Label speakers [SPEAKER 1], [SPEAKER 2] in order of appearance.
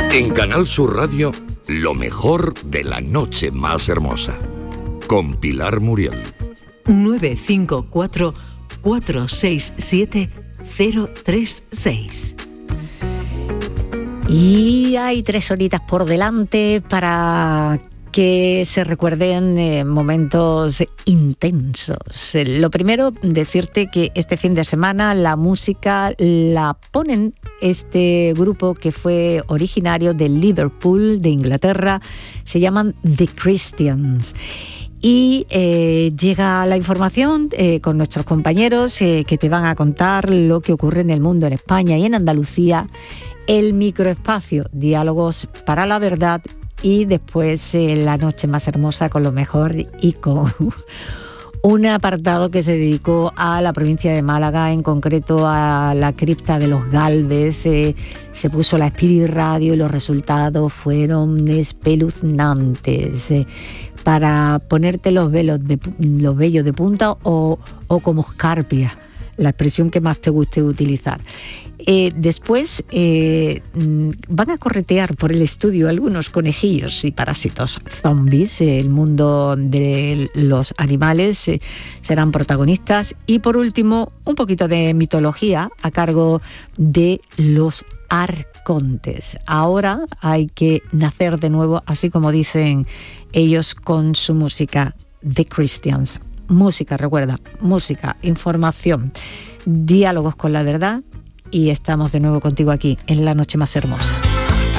[SPEAKER 1] En Canal Sur Radio, lo mejor de la noche más hermosa. Con Pilar Muriel.
[SPEAKER 2] 954 467 036.
[SPEAKER 3] Y hay 3 horitas por delante para que se recuerden momentos intensos. Lo primero, decirte que este fin de semana la música la ponen este grupo que fue originario de Liverpool, de Inglaterra. Se llaman The Christians. Y llega la información con nuestros compañeros que te van a contar lo que ocurre en el mundo, en España y en Andalucía. El microespacio, diálogos para la verdad, y después la noche más hermosa con lo mejor y con un apartado que se dedicó a la provincia de Málaga, en concreto a la cripta de los Gálvez. Se puso la Spirit Radio y los resultados fueron espeluznantes. Para ponerte los vellos de punta o como escarpias, la expresión que más te guste utilizar. Después van a corretear por el estudio algunos conejillos y parásitos zombies. El mundo de los animales serán protagonistas. Y por último, un poquito de mitología a cargo de los arcontes. Ahora hay que nacer de nuevo, así como dicen ellos con su música, The Christians. Música, recuerda, música, información, diálogos con la verdad, y estamos de nuevo contigo aquí en La Noche Más Hermosa.